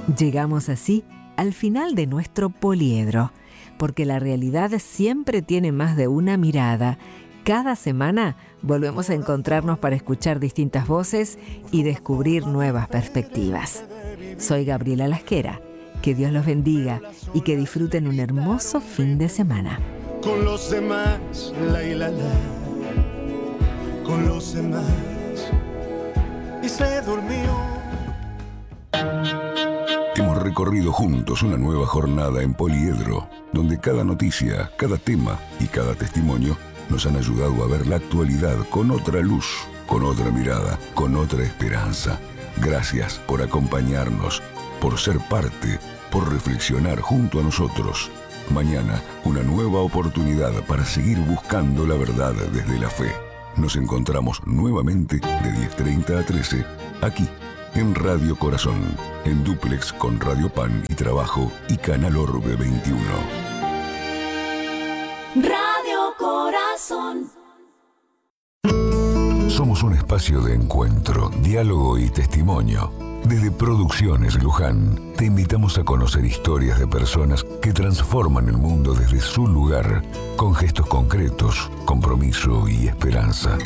Llegamos así al final de nuestro poliedro, porque la realidad siempre tiene más de una mirada. Cada semana volvemos a encontrarnos para escuchar distintas voces y descubrir nuevas perspectivas. Soy Gabriela Lasquera. Que Dios los bendiga y que disfruten un hermoso fin de semana. Con los demás, la, con los demás, y se durmió. Hemos recorrido juntos una nueva jornada en Poliedro, donde cada noticia, cada tema y cada testimonio nos han ayudado a ver la actualidad con otra luz, con otra mirada, con otra esperanza. Gracias por acompañarnos, por ser parte, por reflexionar junto a nosotros. Mañana, una nueva oportunidad para seguir buscando la verdad desde la fe. Nos encontramos nuevamente de 10:30 a 13, aquí, en Radio Corazón, en dúplex con Radio Pan y Trabajo y Canal Orbe 21. Radio Corazón. Somos un espacio de encuentro, diálogo y testimonio. Desde Producciones Luján, te invitamos a conocer historias de personas que transforman el mundo desde su lugar, con gestos concretos, compromiso y esperanza.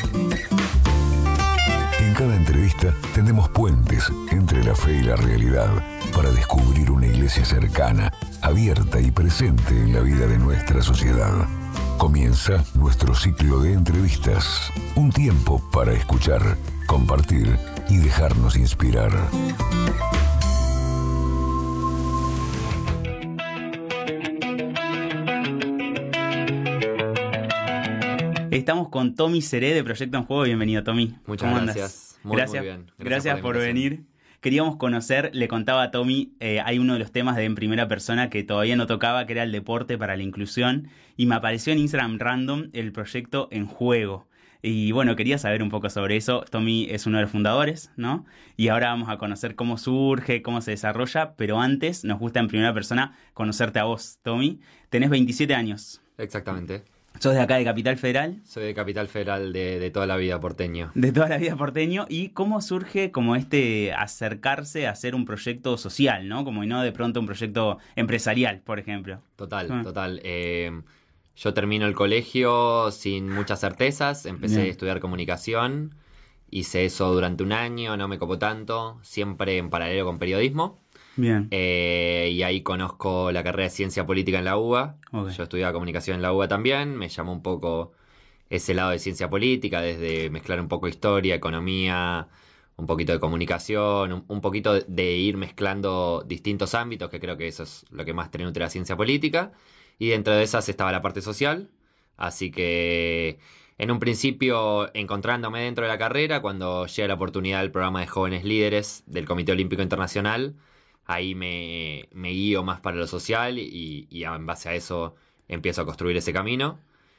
En cada entrevista tendemos puentes entre la fe y la realidad para descubrir una iglesia cercana, abierta y presente en la vida de nuestra sociedad. Comienza nuestro ciclo de entrevistas, un tiempo para escuchar, compartir y dejarnos inspirar. Estamos con Tommy Seré de Proyecto en Juego. Bienvenido, Tommy. Muchas gracias. Muy bien. Gracias por venir. Queríamos conocer, le contaba a Tommy, hay uno de los temas de En Primera Persona que todavía no tocaba, que era el deporte para la inclusión, y me apareció en Instagram random el Proyecto en Juego. Y bueno, quería saber un poco sobre eso. Tommy es uno de los fundadores, ¿no? Y ahora vamos a conocer cómo surge, cómo se desarrolla, pero antes nos gusta en primera persona conocerte a vos, Tommy. Tenés 27 años. Exactamente. ¿Sos de acá de Capital Federal? Soy de Capital Federal de toda la vida, porteño. De toda la vida porteño. ¿Y cómo surge como acercarse a hacer un proyecto social, ¿no? Como y no de pronto un proyecto empresarial, por ejemplo. Total. Yo termino el colegio sin muchas certezas, empecé a estudiar comunicación, hice eso durante un año, no me copó tanto, siempre en paralelo con periodismo. Bien. Y ahí conozco la carrera de Ciencia Política en la UBA. Okay. Yo estudiaba comunicación en la UBA también, me llamó un poco ese lado de ciencia política, desde mezclar un poco historia, economía, un poquito de comunicación, un poquito de ir mezclando distintos ámbitos, que creo que eso es lo que más te nutre la ciencia política. Y dentro de esas estaba la parte social, así que en un principio encontrándome dentro de la carrera, cuando llega la oportunidad del programa de jóvenes líderes del Comité Olímpico Internacional, ahí me guío más para lo social y en base a eso empiezo a construir ese camino.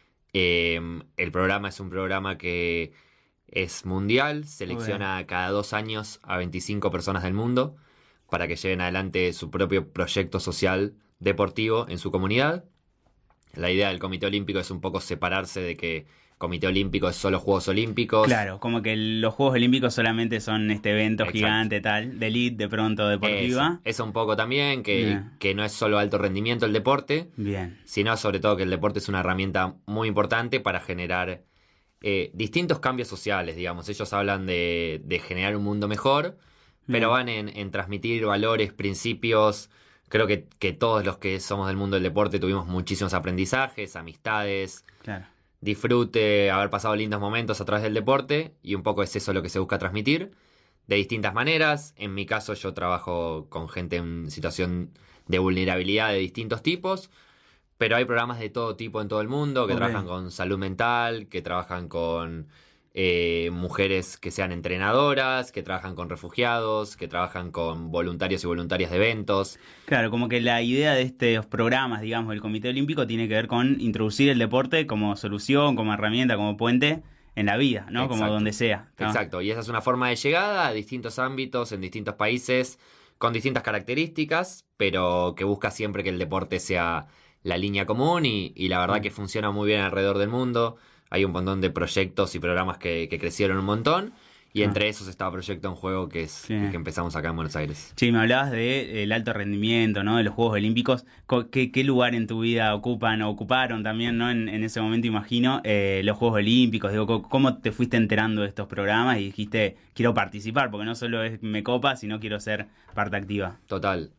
El programa es un programa que es mundial, selecciona cada 2 años a 25 personas del mundo para que lleven adelante su propio proyecto social deportivo en su comunidad. La idea del Comité Olímpico es un poco separarse de que Comité Olímpico es solo Juegos Olímpicos. Claro, como que los Juegos Olímpicos solamente son este evento gigante tal, de elite, de pronto deportiva. Eso un poco también, que no es solo alto rendimiento el deporte, sino sobre todo que el deporte es una herramienta muy importante para generar distintos cambios sociales, digamos. Ellos hablan de generar un mundo mejor, pero van en transmitir valores, principios. Creo que todos los que somos del mundo del deporte tuvimos muchísimos aprendizajes, amistades, disfrute, haber pasado lindos momentos a través del deporte, y un poco es eso lo que se busca transmitir de distintas maneras. En mi caso yo trabajo con gente en situación de vulnerabilidad de distintos tipos, pero hay programas de todo tipo en todo el mundo que trabajan con salud mental, que trabajan con mujeres que sean entrenadoras, que trabajan con refugiados, que trabajan con voluntarios y voluntarias de eventos. Claro, como que la idea de estos programas, digamos, del Comité Olímpico tiene que ver con introducir el deporte como solución, como herramienta, como puente en la vida, ¿no? Exacto. Como donde sea, ¿no? Exacto, y esa es una forma de llegada a distintos ámbitos, en distintos países, con distintas características, pero que busca siempre que el deporte sea la línea común, y la verdad que funciona muy bien alrededor del mundo. Hay un montón de proyectos y programas que crecieron un montón, Y entre esos estaba Proyecto en Juego, que es Sí. el que empezamos acá en Buenos Aires. Sí, me hablabas del alto rendimiento, ¿no? De los Juegos Olímpicos. ¿Qué lugar en tu vida ocupan o ocuparon también, ¿no? En ese momento, imagino, los Juegos Olímpicos. Digo, ¿cómo te fuiste enterando de estos programas y dijiste, quiero participar? Porque no solo es me copa, sino quiero ser parte activa. Total.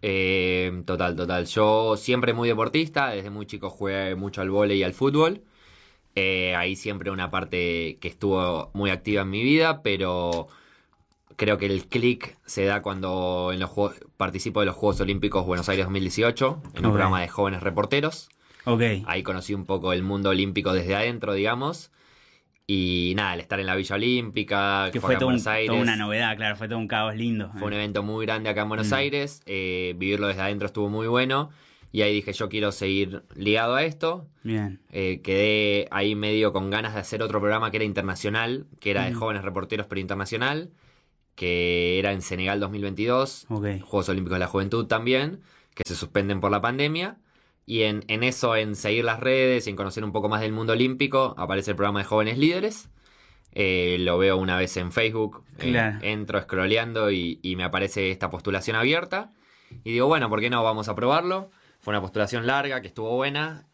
Yo siempre muy deportista, desde muy chico jugué mucho al vóley y al fútbol. Ahí siempre una parte que estuvo muy activa en mi vida, pero creo que el click se da cuando participo de los Juegos Olímpicos Buenos Aires 2018, en un programa de jóvenes reporteros. Ok. Ahí conocí un poco el mundo olímpico desde adentro, digamos. Y nada, el estar en la Villa Olímpica, Que fue fue acá en Buenos Aires. toda una novedad, claro, fue todo un caos lindo. Fue un evento muy grande acá en Buenos Aires. Vivirlo desde adentro estuvo muy bueno. Y ahí dije, yo quiero seguir ligado a esto. Bien. Quedé ahí medio con ganas de hacer otro programa que era internacional, que era de jóvenes reporteros, pero internacional, que era en Senegal 2022, Ok. Juegos Olímpicos de la Juventud también, que se suspenden por la pandemia. Y en eso, en seguir las redes y en conocer un poco más del mundo olímpico, aparece el programa de Jóvenes Líderes. Lo veo una vez en Facebook, Claro. entro scrolleando y me aparece esta postulación abierta. Y digo, bueno, ¿por qué no? Vamos a probarlo. Fue una postulación larga, que estuvo buena.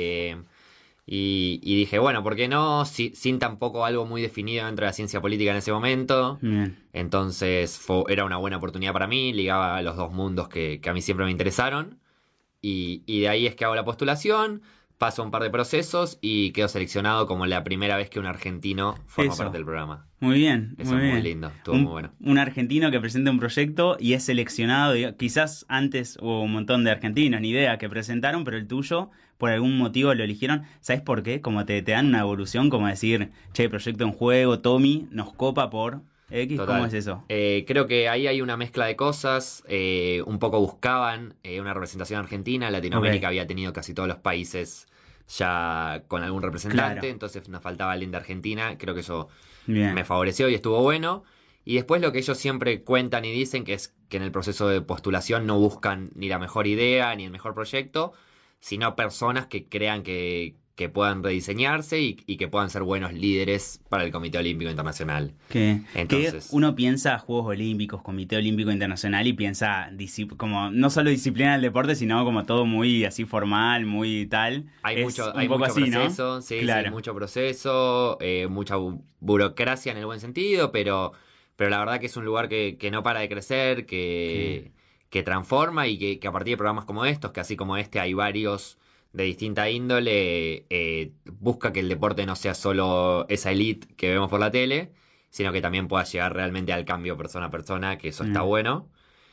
Y dije, bueno, ¿por qué no? Sin tampoco algo muy definido dentro de la ciencia política en ese momento. Bien. Entonces era una buena oportunidad para mí, ligaba a los dos mundos que a mí siempre me interesaron. Y de ahí es que hago la postulación, paso un par de procesos y quedo seleccionado como la primera vez que un argentino forma Eso. parte del programa. Muy bien. Eso muy es muy bien. lindo, estuvo muy bueno. Un argentino que presenta un proyecto y es seleccionado. Quizás antes hubo un montón de argentinos, ni idea, que presentaron, pero el tuyo, por algún motivo lo eligieron. ¿Sabes por qué? Como te dan una evolución, como decir, che, Proyecto en Juego, Tommy, nos copa por X. Total. ¿Cómo es eso? Creo que ahí hay una mezcla de cosas. Un poco buscaban una representación argentina. Latinoamérica había tenido casi todos los países ya con algún representante. Claro. Entonces nos faltaba alguien de Argentina. Creo que eso Bien. me favoreció y estuvo bueno. Y después lo que ellos siempre cuentan y dicen que es que en el proceso de postulación no buscan ni la mejor idea ni el mejor proyecto, sino personas que crean que puedan rediseñarse y que puedan ser buenos líderes para el Comité Olímpico Internacional. Que Entonces, uno piensa Juegos Olímpicos, Comité Olímpico Internacional y piensa como no solo disciplina del deporte, sino como todo muy así formal, muy tal. hay Es mucho, un hay poco mucho así, proceso, ¿no? sí, Claro. sí, mucho proceso, mucha burocracia en el buen sentido, pero la verdad que es un lugar que no para de crecer, que transforma y que a partir de programas como estos, que así como este hay varios de distinta índole, busca que el deporte no sea solo esa elite que vemos por la tele, sino que también pueda llegar realmente al cambio persona a persona, que eso está bueno.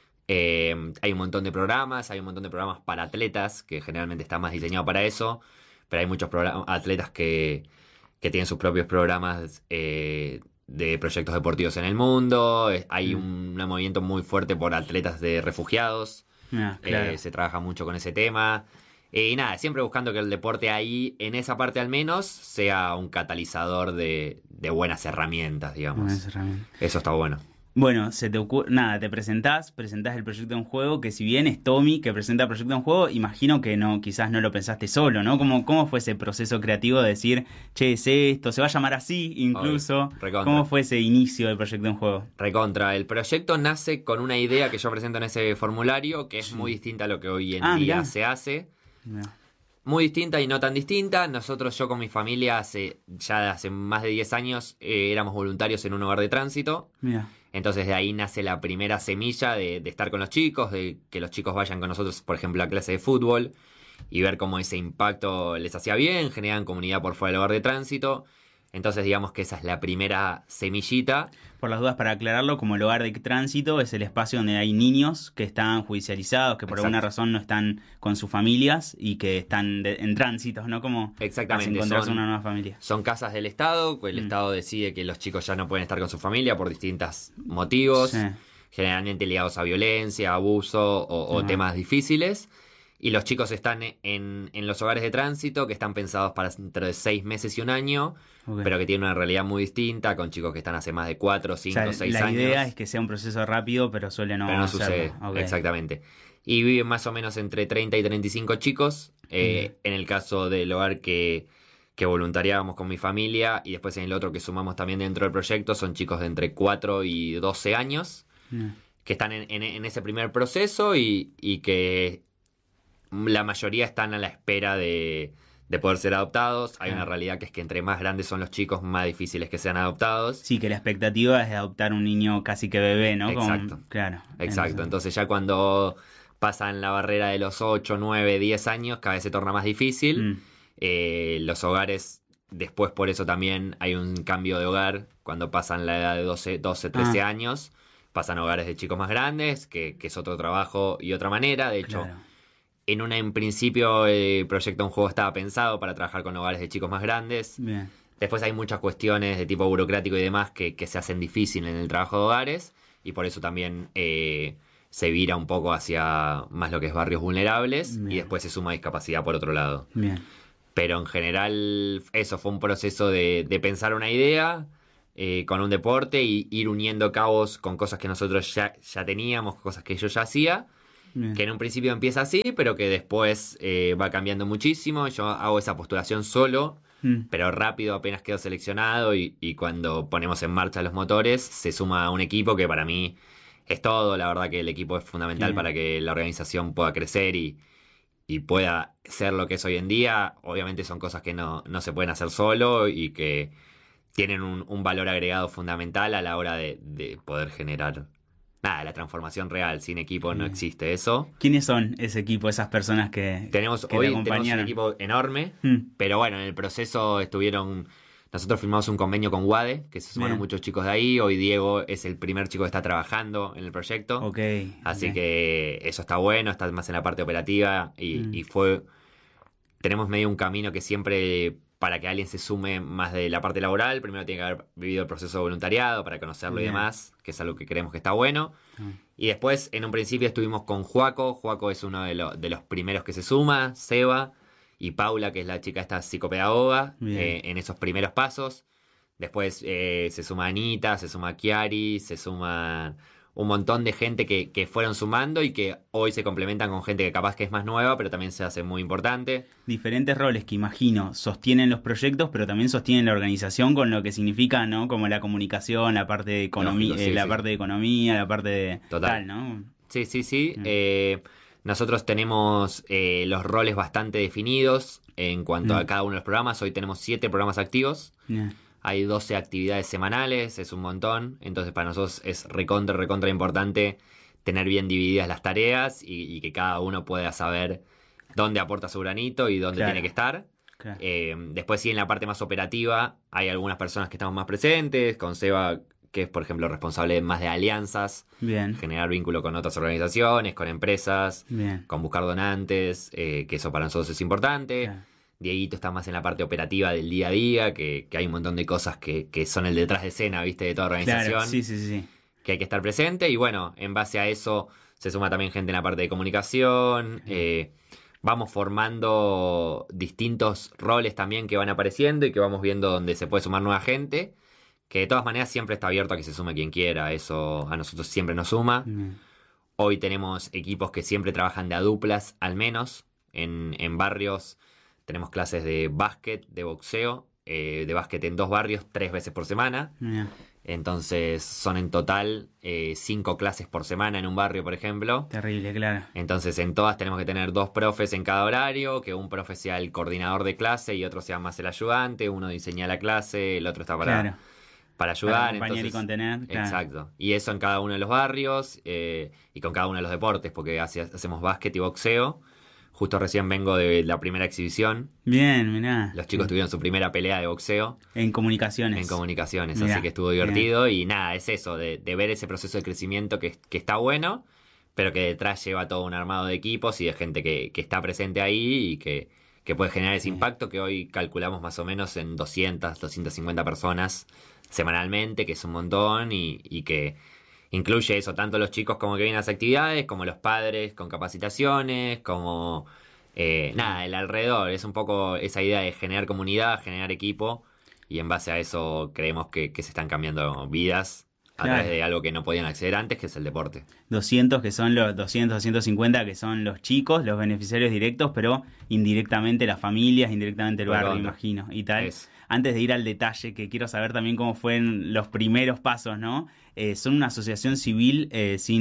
Hay un montón de programas, para atletas, que generalmente está más diseñado para eso, pero hay muchos atletas que tienen sus propios programas de proyectos deportivos en el mundo. Hay un movimiento muy fuerte por atletas de refugiados. Claro. Se trabaja mucho con ese tema. Y nada, siempre buscando que el deporte ahí, en esa parte al menos, sea un catalizador de buenas herramientas, digamos. Buenas herramientas. Eso está bueno. Bueno, te presentás el proyecto en juego, que si bien es Tommy que presenta el proyecto en juego, imagino que quizás no lo pensaste solo, ¿no? ¿Cómo fue ese proceso creativo de decir, che, es esto, se va a llamar así incluso? Recontra. ¿Cómo fue ese inicio del proyecto en juego? Recontra. El proyecto nace con una idea que yo presento en ese formulario, que es muy distinta a lo que hoy en día mirá. se hace. Mirá. Muy distinta y no tan distinta. Yo con mi familia, hace más de 10 años, éramos voluntarios en un hogar de tránsito. Mira. Entonces de ahí nace la primera semilla de estar con los chicos, de que los chicos vayan con nosotros, por ejemplo, a clase de fútbol y ver cómo ese impacto les hacía bien, generan comunidad por fuera del hogar de tránsito. Entonces digamos que esa es la primera semillita. Por las dudas, para aclararlo, como el hogar de tránsito es el espacio donde hay niños que están judicializados, que por alguna razón no están con sus familias y que están en tránsitos, ¿no? Como Exactamente, para encontrarse una nueva familia. Son casas del Estado, el Estado decide que los chicos ya no pueden estar con su familia por distintos motivos, Sí. generalmente ligados a violencia, abuso o temas difíciles. Y los chicos están en los hogares de tránsito que están pensados para entre 6 meses y un año, Ok. pero que tienen una realidad muy distinta, con chicos que están hace más de 4, 5, O sea, 6 la años. idea es que sea un proceso rápido, pero suele no Pero no serlo. sucede, Ok. exactamente. Y viven más o menos entre 30 y 35 chicos. En el caso del hogar que que voluntariábamos con mi familia, y después en el otro que sumamos también dentro del proyecto son chicos de entre 4 y 12 años que están en ese primer proceso y que la mayoría están a la espera de poder ser adoptados. Hay una realidad que es que entre más grandes son los chicos, más difíciles que sean adoptados. Sí, que la expectativa es de adoptar un niño casi que bebé, ¿no? Exacto. Claro. Exacto. Entonces ya cuando pasan la barrera de los 8, 9, 10 años, cada vez se torna más difícil. Los hogares, después por eso también hay un cambio de hogar. Cuando pasan la edad de 12 13 años, pasan a hogares de chicos más grandes, que es otro trabajo y otra manera. De hecho, en principio el proyecto Un Juego estaba pensado para trabajar con hogares de chicos más grandes. Bien. Después hay muchas cuestiones de tipo burocrático y demás que se hacen difíciles en el trabajo de hogares, y por eso también se vira un poco hacia más lo que es barrios vulnerables. Bien. Y después se suma discapacidad por otro lado. Bien. Pero en general eso fue un proceso de pensar una idea con un deporte y ir uniendo cabos con cosas que nosotros ya teníamos, cosas que yo ya hacía. Bien. Que en un principio empieza así, pero que después va cambiando muchísimo. Yo hago esa postulación solo, pero rápido apenas quedo seleccionado, y cuando ponemos en marcha los motores se suma un equipo que para mí es todo. La verdad que el equipo es fundamental para que la organización pueda crecer y pueda ser lo que es hoy en día. Obviamente son cosas que no se pueden hacer solo y que tienen un valor agregado fundamental a la hora de poder generar la transformación real. Sin equipo no existe eso. ¿Quiénes son ese equipo, esas personas que tenemos un equipo enorme, pero bueno, en el proceso nosotros firmamos un convenio con UADE, que se sumaron muchos chicos de ahí. Hoy Diego es el primer chico que está trabajando en el proyecto. Así que eso está bueno, está más en la parte operativa y tenemos medio un camino que siempre, para que alguien se sume más de la parte laboral, primero tiene que haber vivido el proceso de voluntariado para conocerlo y demás, que es algo que creemos que está bueno. Y después, en un principio estuvimos con Joaco. Joaco es uno de los primeros que se suma, Seba y Paula, que es la chica esta psicopedagoga, en esos primeros pasos. Después se suma Anita, se suma Chiari, se suma un montón de gente que fueron sumando y que hoy se complementan con gente que capaz que es más nueva, pero también se hace muy importante. Diferentes roles que imagino sostienen los proyectos, pero también sostienen la organización, con lo que significa, ¿no? Como la comunicación, la parte de economía, parte de economía, la parte de total, ¿no? Sí. Nosotros tenemos los roles bastante definidos en cuanto a cada uno de los programas. Hoy tenemos 7 programas activos. Hay 12 actividades semanales, es un montón. Entonces para nosotros es recontra importante tener bien divididas las tareas y que cada uno pueda saber dónde aporta su granito y dónde tiene que estar. Después sí, en la parte más operativa hay algunas personas que estamos más presentes, con Seba, que es por ejemplo responsable más de alianzas, generar vínculo con otras organizaciones, con empresas, con buscar donantes, que eso para nosotros es importante. Dieguito está más en la parte operativa del día a día, que hay un montón de cosas que son el detrás de escena, ¿viste? De toda organización. Sí. Que hay que estar presente. Y bueno, en base a eso se suma también gente en la parte de comunicación. Vamos formando distintos roles también que van apareciendo y que vamos viendo donde se puede sumar nueva gente. Que de todas maneras siempre está abierto a que se sume quien quiera. Eso a nosotros siempre nos suma. Hoy tenemos equipos que siempre trabajan de a duplas, al menos. En barrios tenemos clases de básquet, de boxeo, de básquet en 2 barrios 3 veces por semana. Entonces son en total 5 clases por semana en un barrio, por ejemplo. Terrible, claro. Entonces en todas tenemos que tener 2 profes en cada horario, que un profe sea el coordinador de clase y otro sea más el ayudante. Uno diseña la clase, el otro está para ayudar. Para acompañar y contener. Exacto. Y eso en cada uno de los barrios y con cada uno de los deportes, porque hacemos básquet y boxeo. Justo recién vengo de la primera exhibición. Bien, mirá. Los chicos tuvieron su primera pelea de boxeo. En comunicaciones. Mirá, así que estuvo divertido. Mirá. Y nada, es eso, de ver ese proceso de crecimiento que está bueno, pero que detrás lleva todo un armado de equipos y de gente que está presente ahí y que puede generar ese impacto que hoy calculamos más o menos en 200, 250 personas semanalmente, que es un montón y que incluye eso, tanto los chicos como que vienen a las actividades, como los padres con capacitaciones, como el alrededor. Es un poco esa idea de generar comunidad, generar equipo, y en base a eso creemos que se están cambiando vidas a través de algo que no podían acceder antes, que es el deporte. 200 que son los 250 que son los chicos, los beneficiarios directos, pero indirectamente las familias, indirectamente el barrio, imagino, y tal. Antes de ir al detalle, que quiero saber también cómo fueron los primeros pasos, ¿no? Son una asociación civil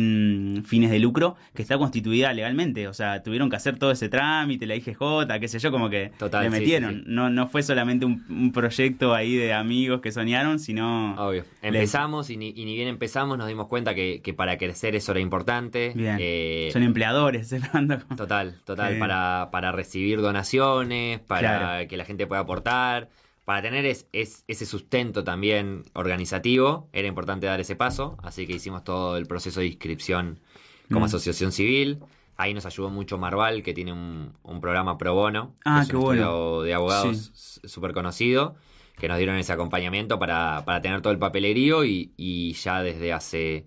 sin fines de lucro que está constituida legalmente. O sea, tuvieron que hacer todo ese trámite, la IGJ, qué sé yo, como que le metieron. Sí. No fue solamente un proyecto ahí de amigos que soñaron, sino... Obvio. Empezamos y ni bien empezamos nos dimos cuenta que para crecer eso era importante. Bien. Son empleadores. Total. Para recibir donaciones, para que la gente pueda aportar... Para tener ese sustento también organizativo, era importante dar ese paso, así que hicimos todo el proceso de inscripción como asociación civil. Ahí nos ayudó mucho Marval, que tiene un programa pro bono, que es un estudio de abogados súper conocido, que nos dieron ese acompañamiento para tener todo el papelerío y ya desde hace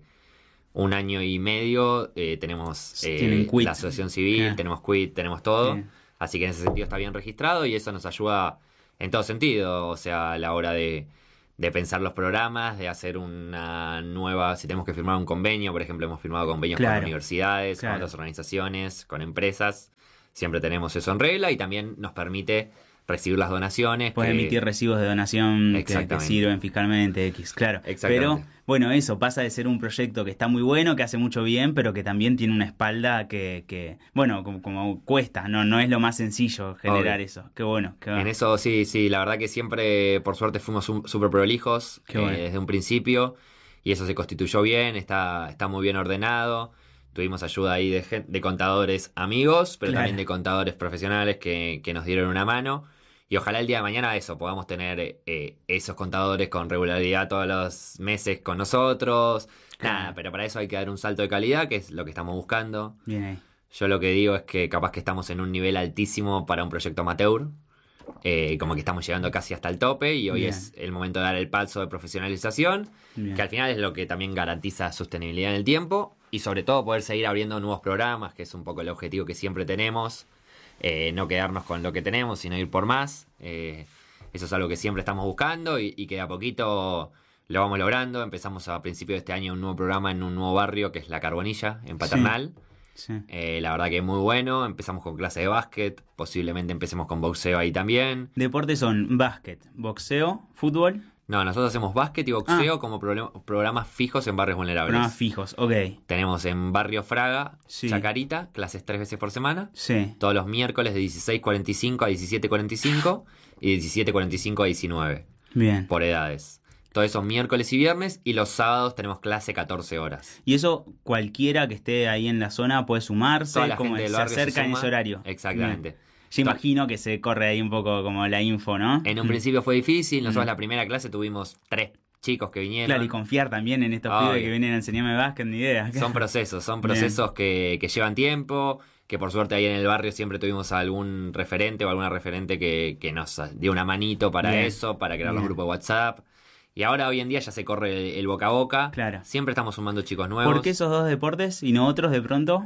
1 año y medio tenemos la asociación civil, tenemos quit, tenemos todo, así que en ese sentido está bien registrado y eso nos ayuda en todo sentido, o sea, a la hora de pensar los programas, de hacer una nueva, si tenemos que firmar un convenio, por ejemplo, hemos firmado convenios con universidades, con otras organizaciones, con empresas, siempre tenemos eso en regla y también nos permite recibir las donaciones. Puedes emitir recibos de donación que sirven fiscalmente, claro. Pero, bueno, eso pasa de ser un proyecto que está muy bueno, que hace mucho bien, pero que también tiene una espalda que bueno, como cuesta, no es lo más sencillo generar eso. Qué bueno. En eso sí, la verdad que siempre, por suerte, fuimos súper prolijos desde un principio, y eso se constituyó bien, está muy bien ordenado. Tuvimos ayuda ahí de contadores amigos, pero también de contadores profesionales que nos dieron una mano. Y ojalá el día de mañana podamos tener esos contadores con regularidad todos los meses con nosotros. Nada, pero para eso hay que dar un salto de calidad, que es lo que estamos buscando. Bien ahí. Yo lo que digo es que capaz que estamos en un nivel altísimo para un proyecto amateur. Como que estamos llegando casi hasta el tope y hoy es el momento de dar el paso de profesionalización, que al final es lo que también garantiza sostenibilidad en el tiempo y sobre todo poder seguir abriendo nuevos programas, que es un poco el objetivo que siempre tenemos. No quedarnos con lo que tenemos, sino ir por más. Eso es algo que siempre estamos buscando y que de a poquito lo vamos logrando. Empezamos a principios de este año un nuevo programa en un nuevo barrio que es La Carbonilla, en Paternal. Sí. La verdad que es muy bueno. Empezamos con clase de básquet, posiblemente empecemos con boxeo ahí también. ¿Deportes son básquet, boxeo, fútbol? No, nosotros hacemos básquet y boxeo como programas fijos en barrios vulnerables. Programas fijos, ok. Tenemos en Barrio Fraga, Chacarita, clases 3 veces por semana. Sí. Todos los miércoles de 16:45 a 17:45 y de 17:45 a 19. Bien. Por edades. Todos esos miércoles y viernes, y los sábados tenemos clase 14 horas. ¿Y eso cualquiera que esté ahí en la zona puede sumarse? Toda la gente del barrio se acerca en ese horario. Exactamente. Bien. Yo imagino que se corre ahí un poco como la info, ¿no? En un principio fue difícil. Nosotros la primera clase tuvimos 3 chicos que vinieron. Claro, y confiar también en estos pibes que vienen a enseñarme básquet, ni idea. Son procesos que llevan tiempo, que por suerte ahí en el barrio siempre tuvimos algún referente o alguna referente que nos dio una manito para eso, para crear los grupos de WhatsApp. Y ahora hoy en día ya se corre el boca a boca. Claro. Siempre estamos sumando chicos nuevos. ¿Por qué esos dos deportes y no otros de pronto?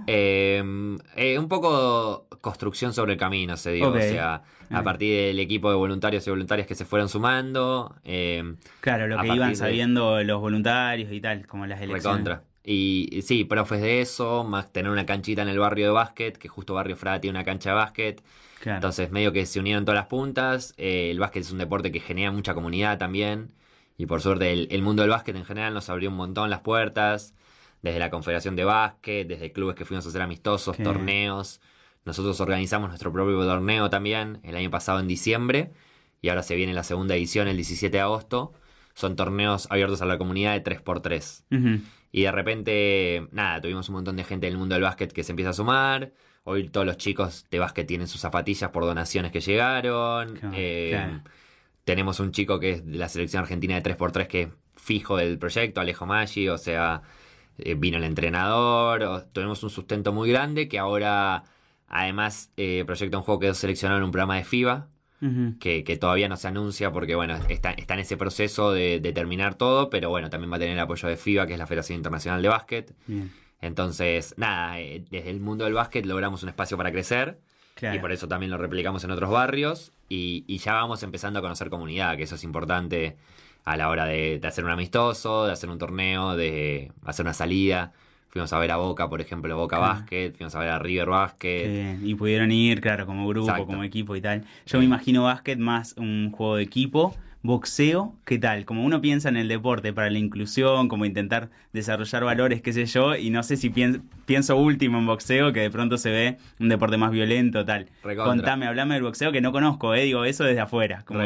Un poco construcción sobre el camino, se digo. Okay. O sea, a partir del equipo de voluntarios y voluntarias que se fueron sumando. Claro, lo que iban sabiendo los voluntarios y tal, como las elecciones. Recontra. Y sí, profes de eso, más tener una canchita en el barrio de básquet, que justo Barrio Fraga tiene una cancha de básquet. Claro. Entonces medio que se unieron todas las puntas. El básquet es un deporte que genera mucha comunidad también. Y por suerte el mundo del básquet en general nos abrió un montón las puertas, desde la Confederación de Básquet, desde clubes que fuimos a hacer amistosos, torneos. Nosotros organizamos nuestro propio torneo también el año pasado en diciembre, y ahora se viene la segunda edición el 17 de agosto. Son torneos abiertos a la comunidad de 3x3. Uh-huh. Y de repente, nada, tuvimos un montón de gente del mundo del básquet que se empieza a sumar. Hoy todos los chicos de básquet tienen sus zapatillas por donaciones que llegaron. Claro. Tenemos un chico que es de la selección argentina de 3x3 que es fijo del proyecto, Alejo Maggi, o sea, vino el entrenador. Tenemos un sustento muy grande que ahora, además, proyecta un juego que quedó seleccionado en un programa de FIBA, uh-huh. que todavía no se anuncia porque, bueno, está en ese proceso de terminar todo, pero bueno, también va a tener el apoyo de FIBA, que es la Federación Internacional de Básquet. Bien. Entonces, nada, desde el mundo del básquet logramos un espacio para crecer. Claro. Y por eso también lo replicamos en otros barrios y ya vamos empezando a conocer comunidad, que eso es importante. a la hora de hacer un amistoso, de hacer un torneo, de hacer una salida. Fuimos a ver a Boca, por ejemplo, Boca Basket, fuimos a ver a River Basket. Y pudieron ir, claro, como grupo, Exacto. como equipo y tal. Yo me imagino básquet más un juego de equipo. Boxeo, ¿qué tal? Como uno piensa en el deporte para la inclusión, como intentar desarrollar valores, qué sé yo, y no sé si pienso último en boxeo, que de pronto se ve un deporte más violento, tal. Recontra. Contame, hablame del boxeo que no conozco, digo eso desde afuera. Como...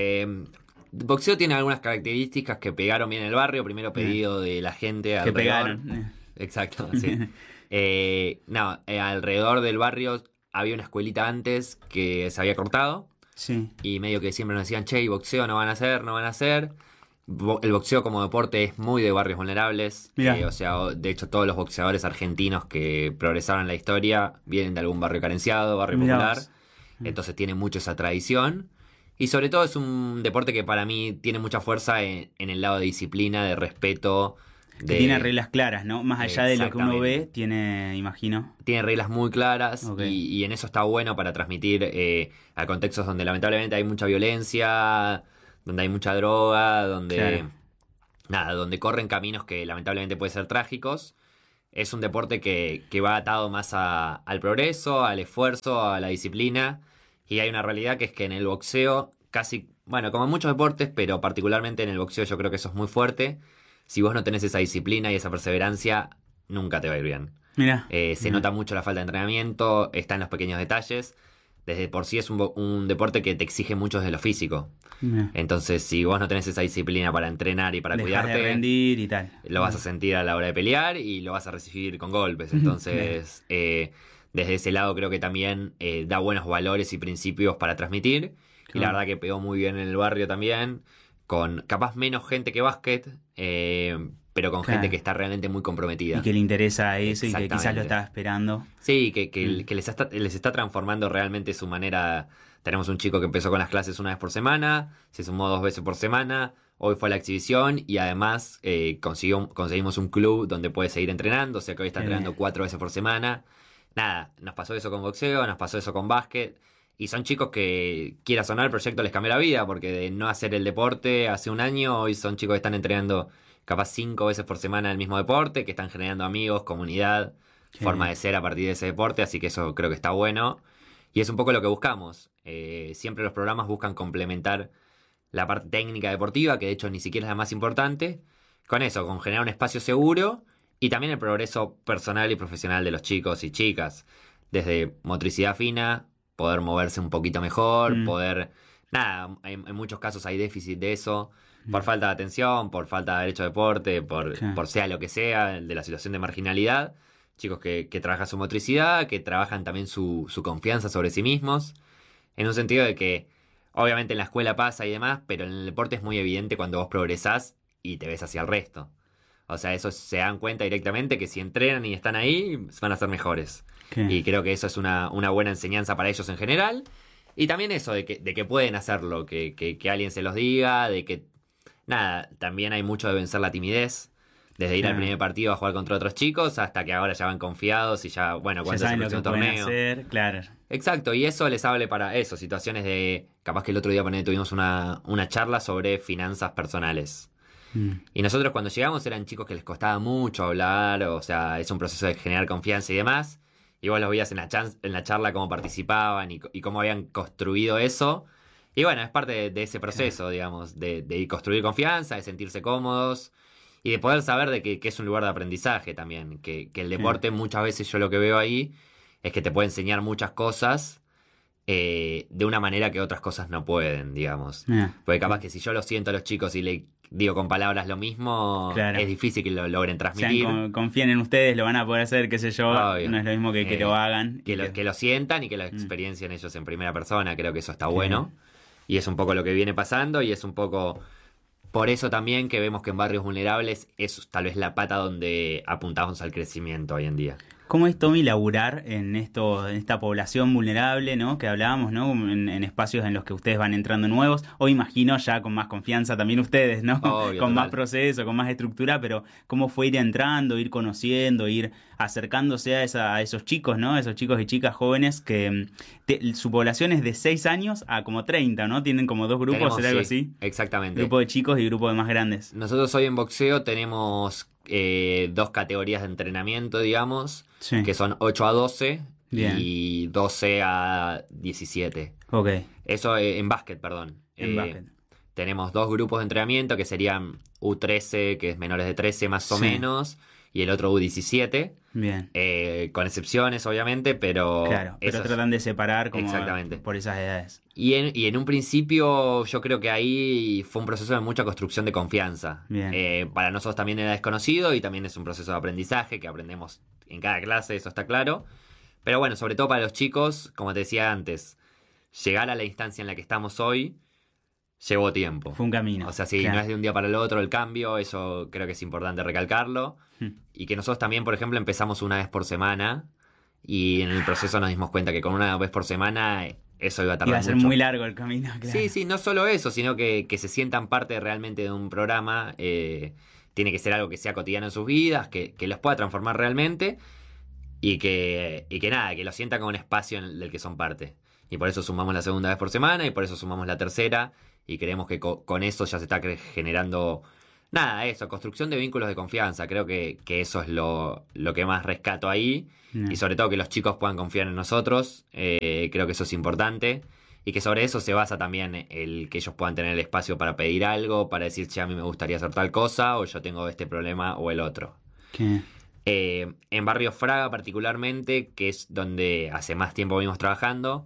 Boxeo tiene algunas características que pegaron bien en el barrio, primero pedido de la gente que alrededor. pegaron. Exacto, sí. Alrededor del barrio había una escuelita antes que se había cortado. Sí. Y medio que siempre nos decían, che, y boxeo no van a hacer. El boxeo como deporte es muy de barrios vulnerables. O sea, de hecho todos los boxeadores argentinos que progresaron en la historia vienen de algún barrio carenciado, barrio popular. Entonces tiene mucho esa tradición. Y sobre todo es un deporte que para mí tiene mucha fuerza en el lado de disciplina, de respeto. Tiene reglas claras, ¿no? Más allá de lo que uno ve, tiene, imagino. Tiene reglas muy claras y en eso está bueno para transmitir a contextos donde lamentablemente hay mucha violencia, donde hay mucha droga, donde donde corren caminos que lamentablemente pueden ser trágicos. Es un deporte que va atado más al progreso, al esfuerzo, a la disciplina. Y hay una realidad que es que en el boxeo, casi, bueno, como en muchos deportes, pero particularmente en el boxeo yo creo que eso es muy fuerte. Si vos no tenés esa disciplina y esa perseverancia, nunca te va a ir bien. Se nota mucho la falta de entrenamiento, está en los pequeños detalles. Desde por sí es un deporte que te exige mucho desde lo físico. Entonces, si vos no tenés esa disciplina para entrenar y para cuidarte, de rendir y tal. Lo vas a sentir a la hora de pelear y lo vas a recibir con golpes. Entonces, desde ese lado creo que también da buenos valores y principios para transmitir. Y la verdad que pegó muy bien en el barrio también. Con capaz menos gente que básquet, pero con gente que está realmente muy comprometida. Y que le interesa eso y que quizás lo estaba esperando. Sí, que les está transformando realmente su manera. Tenemos un chico que empezó con las clases una vez por semana, se sumó 2 veces por semana, hoy fue a la exhibición y además conseguimos un club donde puede seguir entrenando, o sea que hoy está entrenando 4 veces por semana. Nada, nos pasó eso con boxeo, nos pasó eso con básquet. Y son chicos que, quiera sonar, el proyecto les cambió la vida, porque de no hacer el deporte hace un año, hoy son chicos que están entrenando capaz 5 veces por semana el mismo deporte, que están generando amigos, comunidad, forma de ser a partir de ese deporte, así que eso creo que está bueno. Y es un poco lo que buscamos. Siempre los programas buscan complementar la parte técnica deportiva, que de hecho ni siquiera es la más importante, con eso, con generar un espacio seguro y también el progreso personal y profesional de los chicos y chicas, desde motricidad fina, poder moverse un poquito mejor, poder... Nada, en muchos casos hay déficit de eso, por falta de atención, por falta de haber hecho deporte, por sea lo que sea, de la situación de marginalidad. Chicos que trabajan su motricidad, que trabajan también su confianza sobre sí mismos, en un sentido de que, obviamente en la escuela pasa y demás, pero en el deporte es muy evidente cuando vos progresás y te ves hacia el resto. O sea, eso se dan cuenta directamente que si entrenan y están ahí, van a ser mejores. Y creo que eso es una buena enseñanza para ellos en general. Y también eso de que pueden hacerlo, que alguien se los diga, de que... Nada, también hay mucho de vencer la timidez. Desde ir al primer partido a jugar contra otros chicos hasta que ahora ya van confiados y ya, bueno, cuando es el próximo torneo. Hacer, claro. Exacto, y eso les hable para eso, situaciones de... Capaz que el otro día tuvimos una charla sobre finanzas personales. Y nosotros cuando llegamos eran chicos que les costaba mucho hablar, o sea, es un proceso de generar confianza y demás. Y vos los veías en la charla cómo participaban y cómo habían construido eso. Y bueno, es parte de ese proceso, digamos, de construir confianza, de sentirse cómodos y de poder saber de que es un lugar de aprendizaje también. Que el deporte muchas veces yo lo que veo ahí es que te puede enseñar muchas cosas de una manera que otras cosas no pueden, digamos. Porque capaz que si yo lo siento a los chicos y le digo con palabras lo mismo, es difícil que lo logren transmitir. Confíen en ustedes, lo van a poder hacer, qué sé yo. Obvio. No es lo mismo que lo hagan. Que lo sientan y que lo experiencien ellos en primera persona. Creo que eso está bueno. Y es un poco lo que viene pasando y es un poco... Por eso también que vemos que en barrios vulnerables es tal vez la pata donde apuntamos al crecimiento hoy en día. ¿Cómo es, Tommy, laburar en esta población vulnerable, ¿no? Que hablábamos, ¿no? En espacios en los que ustedes van entrando nuevos, o imagino ya con más confianza también ustedes, ¿no? Obvio, con total. más proceso, con más estructura, pero ¿cómo fue ir entrando, ir conociendo, ir acercándose a esos chicos, ¿no? Esos chicos y chicas jóvenes que su población es de 6 años a como 30, ¿no? Tienen como 2 grupos, Tenemos, ¿era algo sí, así? exactamente. Grupo de chicos y grupo de más grandes. Nosotros hoy en boxeo tenemos 2 categorías de entrenamiento, digamos, Sí. que son 8 a 12 Bien. y 12 a 17. Ok, Eso en básquet, perdón. en básquet. Tenemos 2 grupos de entrenamiento que serían U13, que es menores de 13 más o Sí. menos, y el otro U17, Bien. con excepciones obviamente, pero... Claro, pero esos- tratan de separar como Exactamente. por esas edades. Y en un principio yo creo que ahí fue un proceso de mucha construcción de confianza. Bien. Para nosotros también era desconocido y también es un proceso de aprendizaje que aprendemos en cada clase, eso está claro. Pero bueno, sobre todo para los chicos, como te decía antes, llegar a la instancia en la que estamos hoy llevó tiempo. Fue un camino. O sea, sí, Claro. no es de un día para el otro el cambio, eso creo que es importante recalcarlo. Y que nosotros también, por ejemplo, empezamos una vez por semana y en el proceso nos dimos cuenta que con una vez por semana eso iba a tardar Iba a ser mucho. muy largo el camino, claro. Sí, sí, no solo eso, sino que se sientan parte realmente de un programa. Tiene que ser algo que sea cotidiano en sus vidas, que los pueda transformar realmente y que nada, que lo sientan como un espacio del que son parte. Y por eso sumamos la segunda vez por semana y por eso sumamos la tercera y creemos que con eso ya se está generando, nada, eso, construcción de vínculos de confianza. Creo que eso es lo que más rescato ahí. Bien. Y sobre todo que los chicos puedan confiar en nosotros. Creo que eso es importante. Y que sobre eso se basa también el que ellos puedan tener el espacio para pedir algo, para decir, che, a mí me gustaría hacer tal cosa, o yo tengo este problema o el otro. ¿Qué? En Barrio Fraga particularmente, que es donde hace más tiempo venimos trabajando,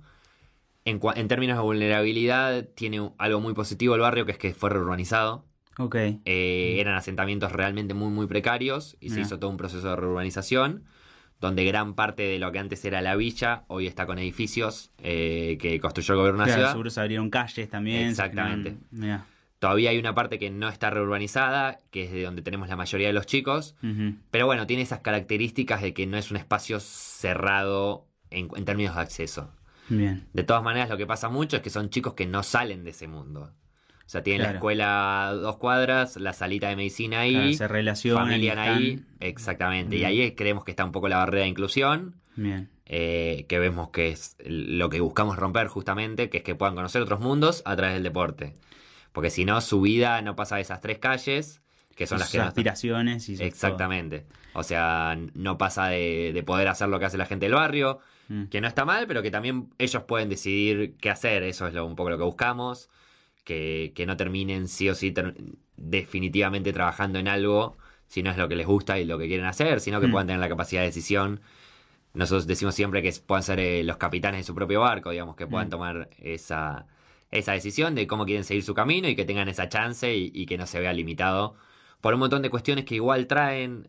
en términos de vulnerabilidad, tiene algo muy positivo el barrio, que es que fue reurbanizado. Ok. Eran asentamientos realmente muy, muy precarios y se Mirá. hizo todo un proceso de reurbanización, donde gran parte de lo que antes era la villa, hoy está con edificios que construyó el gobierno de la Claro, ciudad. seguro se abrieron calles también. Exactamente. Mira. Todavía hay una parte que no está reurbanizada, que es de donde tenemos la mayoría de los chicos, pero bueno, tiene esas características de que no es un espacio cerrado en términos de acceso. Bien. De todas maneras, lo que pasa mucho es que son chicos que no salen de ese mundo. O sea, tienen Claro. la escuela a 2 cuadras, la salita de medicina ahí, Claro, se relacionan familia y ahí, están- exactamente. Y Bien. ahí creemos que está un poco la barrera de inclusión, Bien. que vemos que es lo que buscamos romper justamente, que es que puedan conocer otros mundos a través del deporte. Porque si no, su vida no pasa de esas 3 calles, que son las Sus que no están- aspiraciones y sus Exactamente. O sea, no pasa de poder hacer lo que hace la gente del barrio, Mm. que no está mal, pero que también ellos pueden decidir qué hacer. Eso es un poco lo que buscamos. Que no terminen sí o sí definitivamente trabajando en algo si no es lo que les gusta y lo que quieren hacer, sino que Mm. puedan tener la capacidad de decisión. Nosotros decimos siempre que puedan ser los capitanes de su propio barco, digamos, que puedan Mm. tomar esa decisión de cómo quieren seguir su camino y que tengan esa chance y que no se vea limitado por un montón de cuestiones que igual traen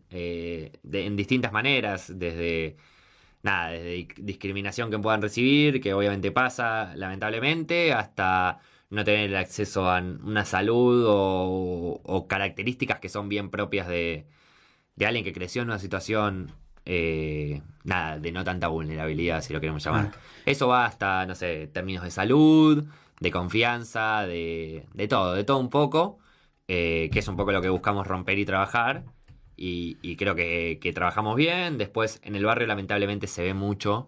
en distintas maneras, desde discriminación que puedan recibir, que obviamente pasa lamentablemente, hasta no tener el acceso a una salud o características que son bien propias de alguien que creció en una situación de no tanta vulnerabilidad, si lo queremos llamar. Ah. Eso va hasta, no sé, términos de salud, de confianza, de todo un poco, que es un poco lo que buscamos romper y trabajar. Y creo que trabajamos bien. Después en el barrio lamentablemente se ve mucho.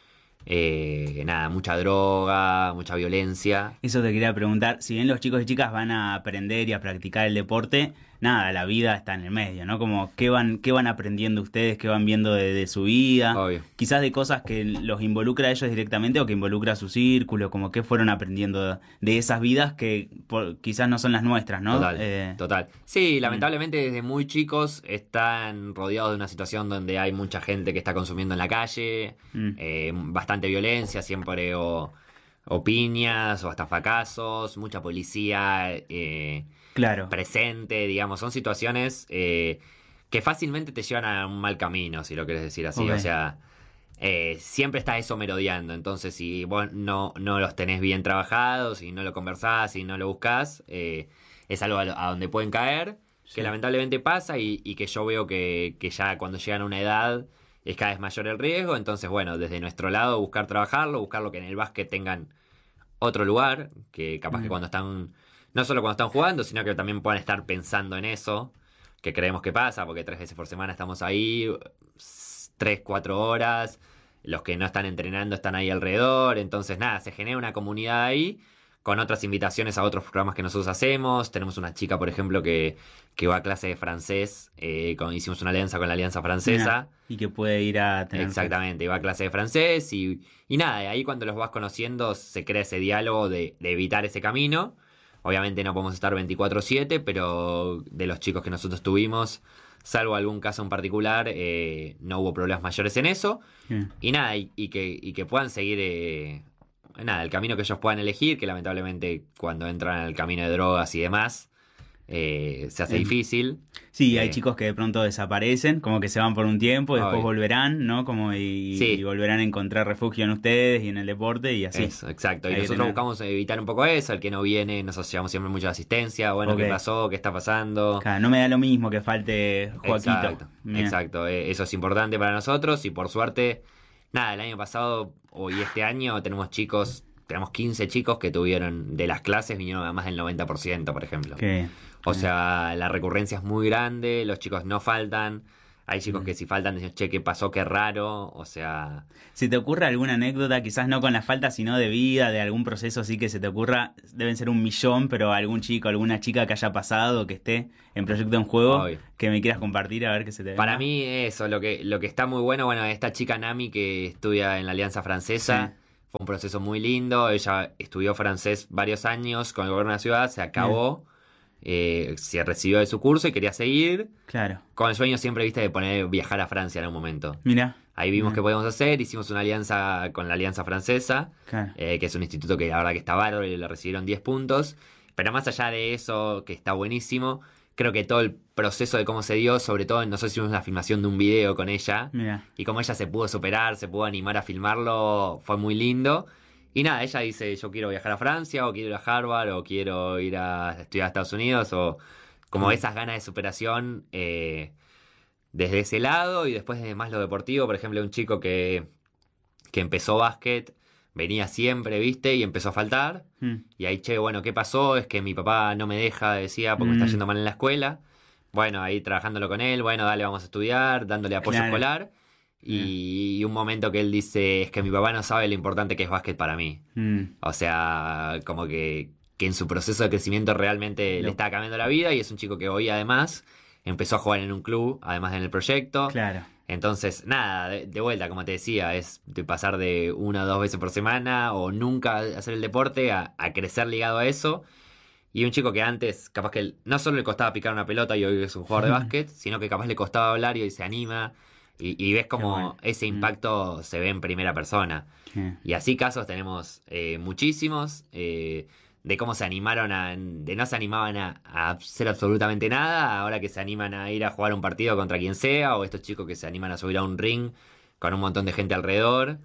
Mucha droga, mucha violencia. Eso te quería preguntar, si bien los chicos y chicas van a aprender y a practicar el deporte, nada, la vida está en el medio, ¿no? Como, ¿qué van aprendiendo ustedes? ¿Qué van viendo de su vida? Obvio. Quizás de cosas que los involucra a ellos directamente o que involucra a su círculo, como qué fueron aprendiendo de esas vidas que quizás no son las nuestras, ¿no? Total. Sí, lamentablemente desde muy chicos están rodeados de una situación donde hay mucha gente que está consumiendo en la calle, bastante violencia, siempre o piñas o hasta fracasos, mucha policía Claro. presente, digamos, son situaciones que fácilmente te llevan a un mal camino, si lo quieres decir así. Ok. O sea, siempre está eso merodeando. Entonces, si vos no los tenés bien trabajados, si no lo conversás, si no lo buscás, es algo a donde pueden caer, Sí. que lamentablemente pasa y que yo veo que ya cuando llegan a una edad es cada vez mayor el riesgo. Entonces, bueno, desde nuestro lado buscar trabajarlo, buscar lo que en el básquet tengan otro lugar, que capaz que cuando están, no solo cuando están jugando, sino que también puedan estar pensando en eso, que creemos que pasa, porque 3 veces por semana estamos ahí, 3, 4 horas, los que no están entrenando están ahí alrededor, entonces nada, se genera una comunidad ahí, con otras invitaciones a otros programas que nosotros hacemos. Tenemos una chica, por ejemplo, que va a clase de francés, hicimos una alianza con la Alianza Francesa. Mirá, y que puede ir a tener... Exactamente, va a clase de francés y nada, ahí cuando los vas conociendo se crea ese diálogo de evitar ese camino. Obviamente no podemos estar 24/7, pero de los chicos que nosotros tuvimos, salvo algún caso en particular, no hubo problemas mayores en eso. Bien. Y nada, y que puedan seguir nada, el camino que ellos puedan elegir, que lamentablemente cuando entran al camino de drogas y demás, se hace difícil. Sí, hay chicos que de pronto desaparecen, como que se van por un tiempo, después Obvio. volverán, ¿no? Como y volverán a encontrar refugio en ustedes y en el deporte y así. Eso, exacto. Y Ahí nosotros tenés. buscamos evitar un poco eso, el que no viene, nos llevamos siempre mucha asistencia, bueno, Ok. ¿qué pasó? ¿Qué está pasando? Claro, no me da lo mismo que falte Joaquito. Exacto, Bien. exacto. Eso es importante para nosotros y por suerte, nada, el año pasado y este año tenemos 15 chicos que tuvieron de las clases, vinieron a más del 90%, por ejemplo. Qué- O sea, la recurrencia es muy grande, los chicos no faltan. Hay chicos que si faltan dicen, che, ¿qué pasó? Qué raro. O sea, ¿Se te ocurre alguna anécdota, quizás no con la falta, sino de vida, de algún proceso así que se te ocurra? Deben ser 1.000.000, pero algún chico, alguna chica que haya pasado, que esté en Proyecto en Juego, Obvio. que me quieras compartir, a ver qué se te venga. para mí eso, lo que está muy bueno, esta chica Nami que estudia en la Alianza Francesa, Sí. fue un proceso muy lindo. Ella estudió francés varios años con el gobierno de la ciudad, se acabó, se recibió de su curso y quería seguir. Claro. Con el sueño siempre, viste, de viajar a Francia en un momento. Mira. Ahí vimos qué podíamos hacer, hicimos una alianza con la Alianza Francesa, Claro. que es un instituto que la verdad que está bárbaro y le recibieron 10 puntos. Pero más allá de eso, que está buenísimo, creo que todo el proceso de cómo se dio, sobre todo nosotros hicimos una filmación de un video con ella, Mira. y cómo ella se pudo superar, se pudo animar a filmarlo, fue muy lindo. Y nada, ella dice, yo quiero viajar a Francia, o quiero ir a Harvard, o quiero ir a estudiar a Estados Unidos, o como esas ganas de superación desde ese lado. Y después de más lo deportivo, por ejemplo, un chico que empezó básquet, venía siempre, ¿viste? Y empezó a faltar. Y ahí, che, bueno, ¿qué pasó? Es que mi papá no me deja, decía, porque me está yendo mal en la escuela. Bueno, ahí trabajándolo con él, bueno, dale, vamos a estudiar, dándole apoyo Claro. escolar. Y un momento que él dice, es que mi papá no sabe lo importante que es básquet para mí. O sea, como que en su proceso de crecimiento realmente le está cambiando la vida, y es un chico que hoy además empezó a jugar en un club, además en el proyecto. Claro. Entonces, nada, de vuelta, como te decía, es de pasar de 1 o 2 veces por semana o nunca hacer el deporte a crecer ligado a eso. Y un chico que antes, capaz que no solo le costaba picar una pelota y hoy es un jugador de básquet, sino que capaz le costaba hablar y hoy se anima. Y ves como bueno. ese impacto se ve en primera persona. Sí. Y así casos tenemos muchísimos, de cómo se animaron de no se animaban a hacer absolutamente nada, ahora que se animan a ir a jugar un partido contra quien sea, o estos chicos que se animan a subir a un ring con un montón de gente alrededor.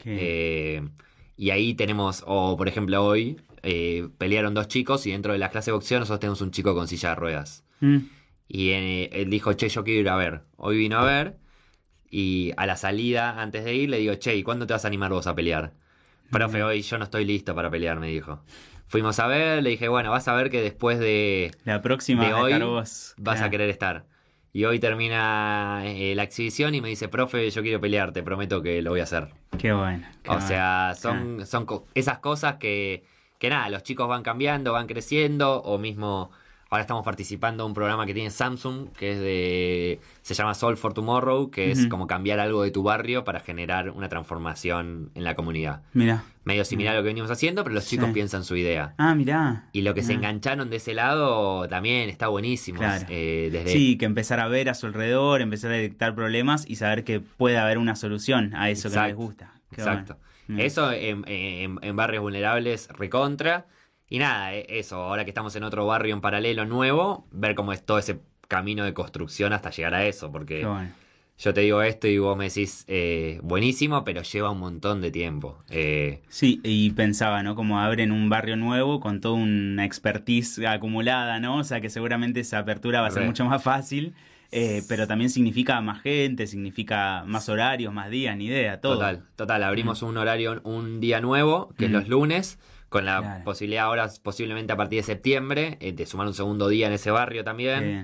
Y ahí tenemos, o por ejemplo hoy, pelearon 2 chicos y dentro de la clase de boxeo nosotros tenemos un chico con silla de ruedas. Y él dijo, che, yo quiero ir a ver. Hoy vino a ver. Y a la salida, antes de ir, le digo, che, ¿y cuándo te vas a animar vos a pelear? Profe, hoy yo no estoy listo para pelear, me dijo. Fuimos a ver, le dije, bueno, vas a ver que después de La próxima de vas a hoy estar vos. vas a Claro. querer estar. Y hoy termina la exhibición y me dice, profe, yo quiero pelear, te prometo que lo voy a hacer. Qué bueno. qué O bueno. sea, son esas cosas que nada, los chicos van cambiando, van creciendo, o mismo ahora estamos participando en un programa que tiene Samsung, que se llama Solve for Tomorrow, que es como cambiar algo de tu barrio para generar una transformación en la comunidad. Mirá. Medio similar a lo que venimos haciendo, pero los chicos Sí. piensan su idea. Ah, mirá. Y lo que se Ah. engancharon de ese lado también está buenísimo. Claro. Desde Sí, que empezar a ver a su alrededor, empezar a detectar problemas y saber que puede haber una solución a eso que no les Exacto. gusta. Qué Exacto. bueno. Eso en barrios vulnerables recontra. Y nada, eso, ahora que estamos en otro barrio en paralelo nuevo, ver cómo es todo ese camino de construcción hasta llegar a eso. Porque Qué bueno. yo te digo esto y vos me decís buenísimo, pero lleva un montón de tiempo. Sí, y pensaba, ¿no? Como abren un barrio nuevo con toda una expertise acumulada, ¿no? O sea que seguramente esa apertura va a ser Re. mucho más fácil. pero también significa más gente, significa más horarios, más días, ni idea, todo. Total. Abrimos un horario, un día nuevo, que es los lunes, con la posibilidad ahora, posiblemente a partir de septiembre, de sumar un segundo día en ese barrio también.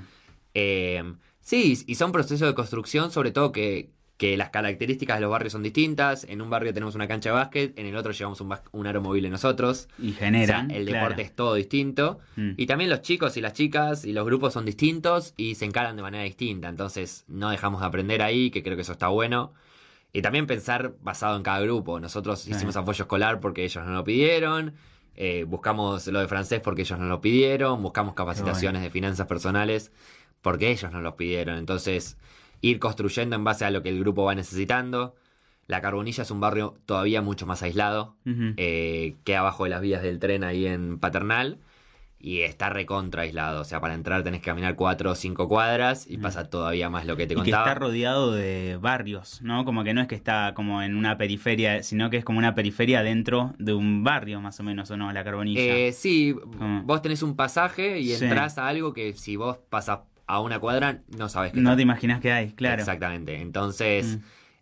Sí, y son procesos de construcción, sobre todo que las características de los barrios son distintas. En un barrio tenemos una cancha de básquet, en el otro llevamos un aro móvil nosotros. Y generan. O sea, el deporte es todo distinto. Y también los chicos y las chicas y los grupos son distintos y se encaran de manera distinta. Entonces no dejamos de aprender ahí, que creo que eso está bueno. Y también pensar basado en cada grupo. Nosotros hicimos apoyo escolar porque ellos nos lo pidieron. Buscamos lo de francés porque ellos nos lo pidieron. Buscamos capacitaciones de finanzas personales porque ellos nos lo pidieron. Entonces, ir construyendo en base a lo que el grupo va necesitando. La Carbonilla es un barrio todavía mucho más aislado. Queda abajo de las vías del tren ahí en Paternal. Y está recontra aislado. O sea, para entrar tenés que caminar 4 o 5 cuadras y pasa todavía más lo que te contaba. Y que está rodeado de barrios, ¿no? Como que no es que está como en una periferia, sino que es como una periferia dentro de un barrio, más o menos, ¿o no? La Carbonilla. Sí, vos tenés un pasaje y entrás a algo que si vos pasás a una cuadra no sabés qué. No te imaginás que hay, claro. Exactamente. Entonces,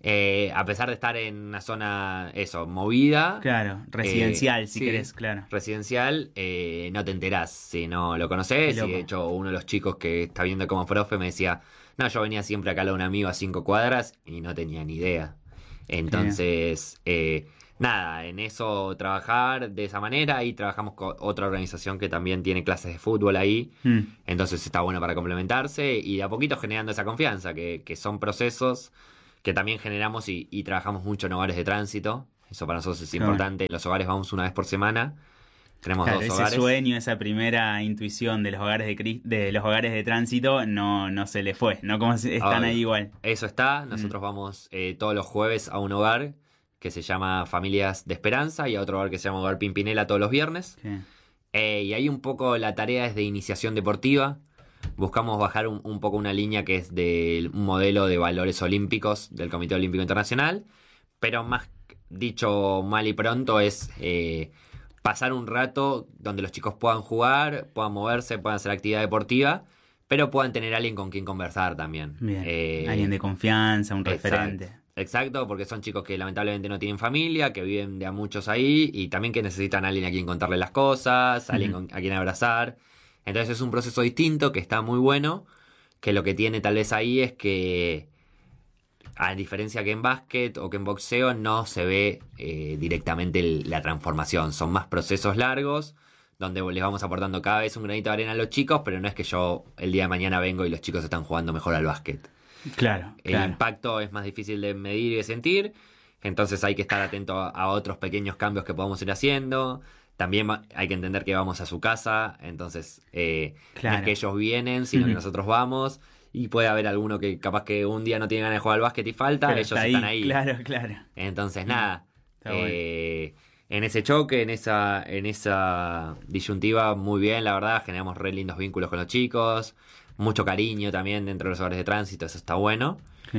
a pesar de estar en una zona, movida. Claro, residencial, si querés, claro. Residencial, no te enterás si no lo conocés. Y de hecho, uno de los chicos que está viendo como profe me decía, no, yo venía siempre acá a un amigo a 5 cuadras y no tenía ni idea. Entonces, nada, en eso trabajar de esa manera. Y trabajamos con otra organización que también tiene clases de fútbol ahí. Entonces está bueno para complementarse y de a poquito generando esa confianza, que son procesos que también generamos y trabajamos mucho en hogares de tránsito. Eso para nosotros es importante. Los hogares vamos una vez por semana. Tenemos 2 hogares. Ese sueño, esa primera intuición de los hogares de los hogares de tránsito no se le fue, ¿no? Como están ahí igual. Eso está. Nosotros vamos todos los jueves a un hogar que se llama Familias de Esperanza y a otro hogar que se llama Hogar Pimpinela todos los viernes. Y ahí un poco la tarea es de iniciación deportiva. Buscamos bajar un poco una línea que es de un modelo de valores olímpicos del Comité Olímpico Internacional, pero más dicho mal y pronto es pasar un rato donde los chicos puedan jugar, puedan moverse, puedan hacer actividad deportiva, pero puedan tener alguien con quien conversar también. Bien. Alguien de confianza, un referente. Exacto, porque son chicos que lamentablemente no tienen familia, que viven de a muchos ahí y también que necesitan a alguien a quien contarle las cosas, alguien a quien abrazar. Entonces es un proceso distinto que está muy bueno, que lo que tiene tal vez ahí es que, a diferencia que en básquet o que en boxeo, no se ve directamente la transformación. Son más procesos largos, donde les vamos aportando cada vez un granito de arena a los chicos, pero no es que yo el día de mañana vengo y los chicos están jugando mejor al básquet. Claro. El impacto es más difícil de medir y de sentir, entonces hay que estar atento a otros pequeños cambios que podamos ir haciendo. También hay que entender que vamos a su casa, entonces no es que ellos vienen, sino que nosotros vamos. Y puede haber alguno que capaz que un día no tiene ganas de jugar al básquet y falta, pero ellos están ahí. Claro. Entonces nada, en ese choque, en esa disyuntiva, muy bien, la verdad, generamos re lindos vínculos con los chicos, mucho cariño también dentro de los hogares de tránsito, eso está bueno.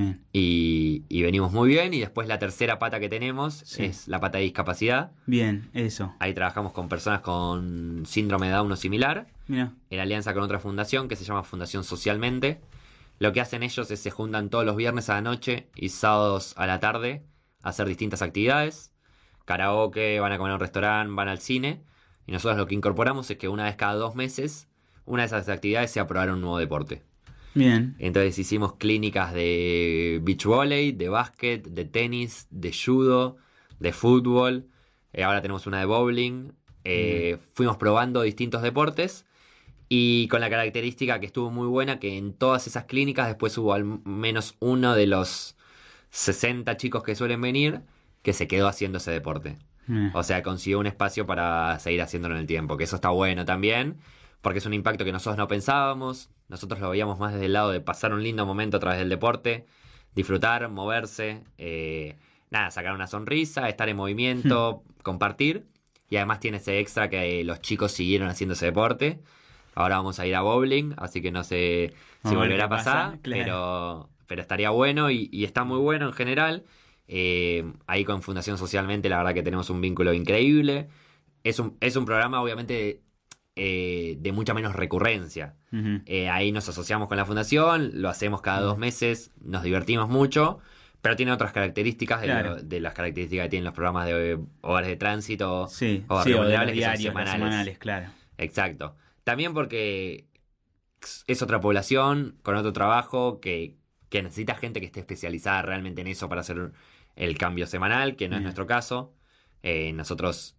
Y venimos muy bien. Y después la tercera pata que tenemos es la pata de discapacidad. Bien, eso. Ahí trabajamos con personas con síndrome de Down o similar. Mira. En alianza con otra fundación que se llama Fundación Socialmente. Lo que hacen ellos es se juntan todos los viernes a la noche y sábados a la tarde a hacer distintas actividades. Karaoke, van a comer a un restaurante, van al cine. Y nosotros lo que incorporamos es que una vez cada 2 meses, una de esas actividades sea probar un nuevo deporte. Bien. Entonces hicimos clínicas de beach volley, de básquet, de tenis, de judo, de fútbol. Ahora tenemos una de bowling. Fuimos probando distintos deportes y con la característica que estuvo muy buena que en todas esas clínicas después hubo al menos uno de los 60 chicos que suelen venir que se quedó haciendo ese deporte. O sea, consiguió un espacio para seguir haciéndolo en el tiempo, que eso está bueno también, porque es un impacto que nosotros no pensábamos. Nosotros lo veíamos más desde el lado de pasar un lindo momento a través del deporte, disfrutar, moverse, sacar una sonrisa, estar en movimiento, compartir. Y además tiene ese extra que los chicos siguieron haciendo ese deporte. Ahora vamos a ir a bowling, así que no sé si volverá a pasar, claro. pero estaría bueno y está muy bueno en general. Ahí con Fundación Socialmente la verdad que tenemos un vínculo increíble. Es un programa obviamente de mucha menos recurrencia. Ujú. Ahí nos asociamos con la fundación, lo hacemos cada 2 meses, nos divertimos mucho, pero tiene otras características Claro. de las características que tienen los programas de hogares de tránsito Sí, o sí, o de los vulnerables, que son diarios, los semanales, claro. Exacto. También porque es otra población con otro trabajo que necesita gente que esté especializada realmente en eso para hacer el cambio semanal, que no es Bien. nuestro caso. Nosotros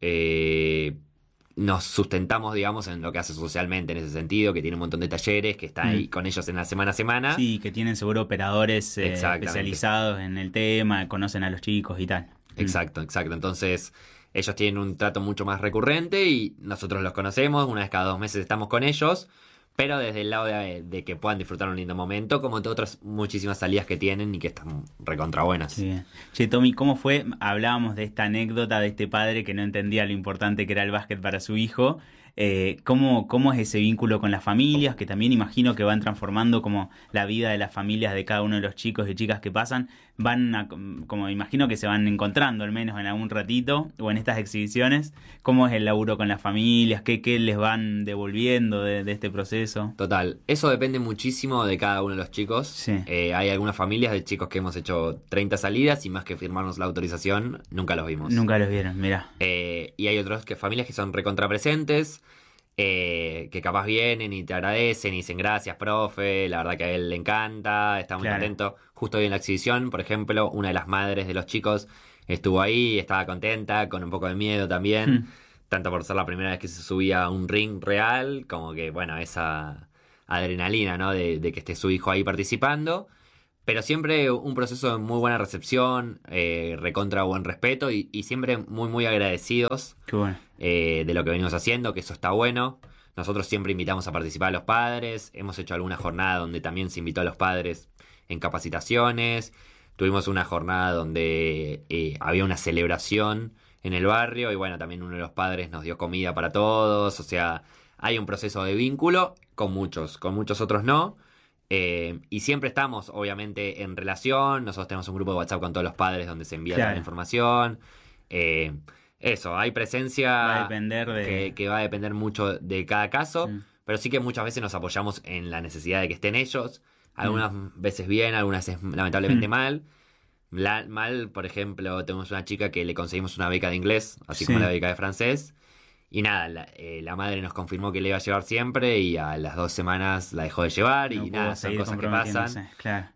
nos sustentamos, digamos, en lo que hace socialmente en ese sentido, que tiene un montón de talleres, que está ahí con ellos en la semana a semana. Sí, que tienen seguro operadores Exactamente. especializados en el tema, conocen a los chicos y tal. Exacto. Entonces, ellos tienen un trato mucho más recurrente y nosotros los conocemos, una vez cada 2 meses estamos con ellos, pero desde el lado de que puedan disfrutar un lindo momento, como de otras muchísimas salidas que tienen y que están recontra buenas. Sí. Che, Tommy, ¿cómo fue? Hablábamos de esta anécdota de este padre que no entendía lo importante que era el básquet para su hijo. ¿Cómo es ese vínculo con las familias? Que también imagino que van transformando como la vida de las familias de cada uno de los chicos y chicas que pasan. Como imagino que se van encontrando al menos en algún ratito o en estas exhibiciones. ¿Cómo es el laburo con las familias? ¿Qué les van devolviendo de este proceso? Total, eso depende muchísimo de cada uno de los chicos. Sí. Hay algunas familias de chicos que hemos hecho 30 salidas y más que firmarnos la autorización, nunca los vimos. Nunca los vieron, mirá. Y hay otras familias que son recontrapresentes, que capaz vienen y te agradecen y dicen gracias, profe, la verdad que a él le encanta, está muy Claro. contento. Justo hoy en la exhibición, por ejemplo, una de las madres de los chicos estuvo ahí, estaba contenta, con un poco de miedo también, tanto por ser la primera vez que se subía a un ring real, como que, bueno, esa adrenalina, ¿no? De que esté su hijo ahí participando. Pero siempre un proceso de muy buena recepción, recontra buen respeto y siempre muy, muy agradecidos Qué bueno. de lo que venimos haciendo, que eso está bueno. Nosotros siempre invitamos a participar a los padres. Hemos hecho alguna jornada donde también se invitó a los padres en capacitaciones. Tuvimos una jornada donde había una celebración en el barrio y bueno, también uno de los padres nos dio comida para todos. O sea, hay un proceso de vínculo con muchos otros no. Y siempre estamos, obviamente, en relación. Nosotros tenemos un grupo de WhatsApp con todos los padres donde se envía toda la Claro. información. Eso, hay presencia Va a depender de... que va a depender mucho de cada caso, Mm. pero sí que muchas veces nos apoyamos en la necesidad de que estén ellos. Algunas veces bien, algunas veces lamentablemente mal. Mal, por ejemplo, tenemos una chica que le conseguimos una beca de inglés, así Sí. como la beca de francés. Y nada, la madre nos confirmó que le iba a llevar siempre y a las 2 semanas la dejó de llevar No y puedo nada, son seguir cosas que pasan. comprometiéndose, claro.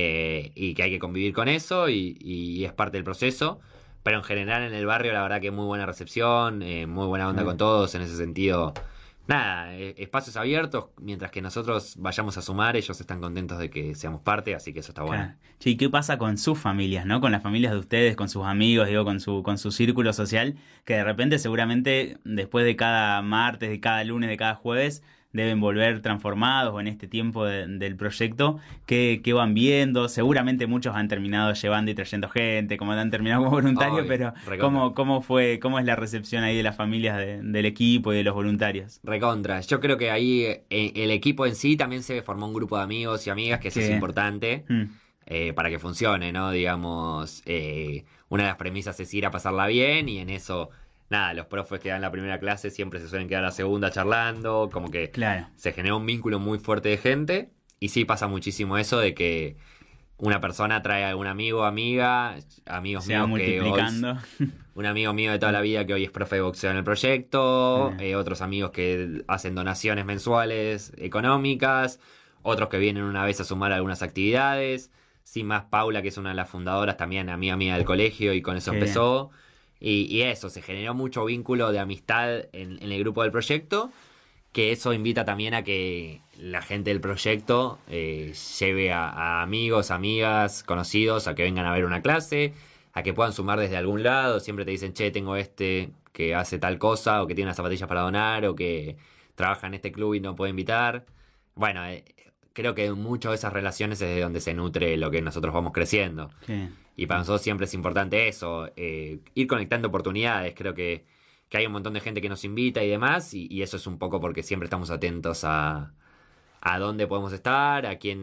Y que hay que convivir con eso y es parte del proceso. Pero en general en el barrio la verdad que muy buena recepción, muy buena onda con todos en ese sentido. Nada, espacios abiertos, mientras que nosotros vayamos a sumar, ellos están contentos de que seamos parte, así que eso está bueno. Claro. Che, ¿y qué pasa con sus familias, no? Con las familias de ustedes, con sus amigos, digo, con su círculo social, que de repente seguramente después de cada martes, de cada lunes, de cada jueves, deben volver transformados o en este tiempo del proyecto. ¿Qué van viendo? Seguramente muchos han terminado llevando y trayendo gente, como han terminado como voluntarios, Obvio, pero recontra. ¿cómo es la recepción ahí de las familias del equipo y de los voluntarios? Recontra, yo creo que ahí el equipo en sí también se formó un grupo de amigos y amigas, que eso Qué es bien. importante. Para que funcione, ¿no? Digamos, una de las premisas es ir a pasarla bien y en eso, nada, los profes que dan la primera clase siempre se suelen quedar a la segunda charlando, como que Claro. se genera un vínculo muy fuerte de gente y sí pasa muchísimo eso de que una persona trae a algún amigo, amiga, amigos Se va míos que hoy, multiplicando. un amigo mío de toda la vida que hoy es profe de boxeo en el proyecto, Bien. otros amigos que hacen donaciones mensuales económicas, otros que vienen una vez a sumar algunas actividades. Sí, más Paula, que es una de las fundadoras, también amiga mía del colegio y con eso Qué empezó. Y eso, se generó mucho vínculo de amistad en el grupo del proyecto, que eso invita también a que la gente del proyecto lleve a amigos, amigas, conocidos a que vengan a ver una clase, a que puedan sumar desde algún lado. Siempre te dicen, che, tengo este que hace tal cosa, o que tiene unas zapatillas para donar, o que trabaja en este club y no puede invitar. Bueno, creo que muchas de esas relaciones es de donde se nutre lo que nosotros vamos creciendo. Sí. Y para nosotros siempre es importante eso, ir conectando oportunidades. Creo que hay un montón de gente que nos invita y demás, y eso es un poco porque siempre estamos atentos a dónde podemos estar, a quién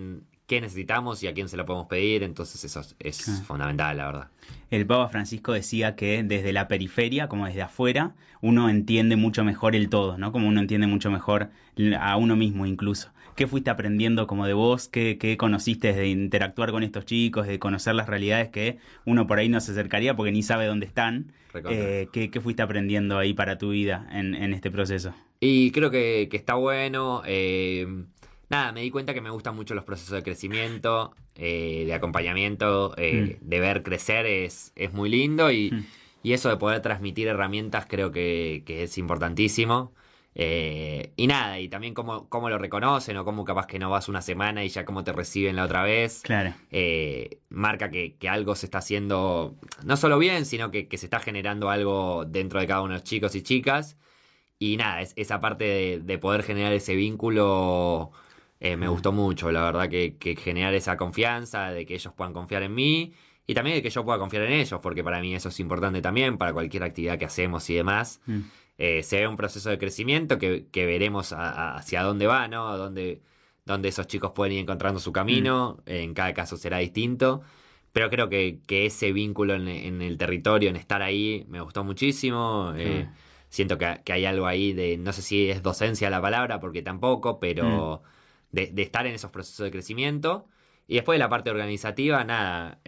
qué necesitamos y a quién se lo podemos pedir, entonces eso es fundamental, la verdad. El Papa Francisco decía que desde la periferia, como desde afuera, uno entiende mucho mejor el todo, ¿no? Como uno entiende mucho mejor a uno mismo incluso. ¿Qué fuiste aprendiendo como de vos? ¿Qué conociste de interactuar con estos chicos, de conocer las realidades que uno por ahí no se acercaría porque ni sabe dónde están? ¿Qué fuiste aprendiendo ahí para tu vida en este proceso? Y creo que está bueno. Nada, me di cuenta que me gustan mucho los procesos de crecimiento, de acompañamiento, de ver crecer es muy lindo y eso de poder transmitir herramientas creo que es importantísimo. Y nada, y también cómo lo reconocen o cómo capaz que no vas una semana y ya cómo te reciben la otra vez. Claro. Marca que algo se está haciendo no solo bien, sino que se está generando algo dentro de cada uno de los chicos y chicas. Y nada, esa parte de poder generar ese vínculo me gustó mucho, la verdad que generar esa confianza, de que ellos puedan confiar en mí y también de que yo pueda confiar en ellos, porque para mí eso es importante también, para cualquier actividad que hacemos y demás. Se ve un proceso de crecimiento que veremos hacia dónde va, ¿no? Donde esos chicos pueden ir encontrando su camino, en cada caso será distinto, pero creo que ese vínculo en el territorio, en estar ahí, me gustó muchísimo. Siento que hay algo ahí de, no sé si es docencia la palabra, porque tampoco, pero de estar en esos procesos de crecimiento. Y después de la parte organizativa, nada,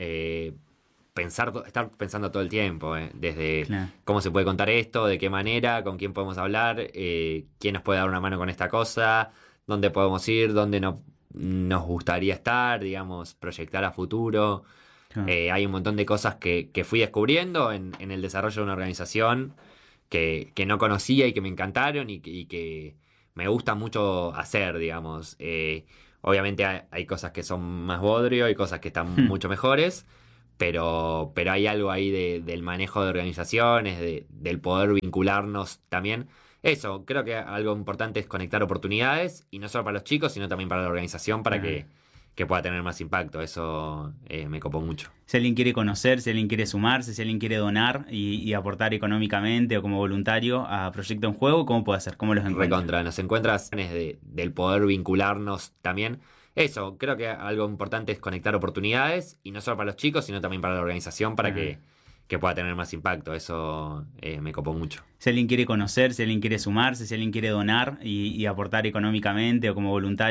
estar pensando todo el tiempo, desde cómo se puede contar esto, de qué manera, con quién podemos hablar, quién nos puede dar una mano con esta cosa, dónde podemos ir, dónde nos gustaría estar, digamos, proyectar a futuro. Hay un montón de cosas que fui descubriendo en el desarrollo de una organización que no conocía y que me encantaron y que me gusta mucho hacer, digamos. Obviamente hay cosas que son más bodrio y cosas que están mucho mejores, pero hay algo ahí del manejo de organizaciones, del poder vincularnos también. Eso, creo que algo importante es conectar oportunidades, y no solo para los chicos, sino también para la organización, para que pueda tener más impacto. Eso me copó mucho. Si alguien quiere conocer, si alguien quiere sumarse, si alguien quiere donar y aportar económicamente o como voluntario a Proyecto en Juego, ¿cómo puede hacer? ¿Cómo los encuentra? Recontra, nos encuentras del poder vincularnos también. Eso, creo que algo importante es conectar oportunidades, y no solo para los chicos, sino también para la organización, para que pueda tener más impacto. Eso me copó mucho. Si alguien quiere conocer, si alguien quiere sumarse, si alguien quiere donar y aportar económicamente o como voluntario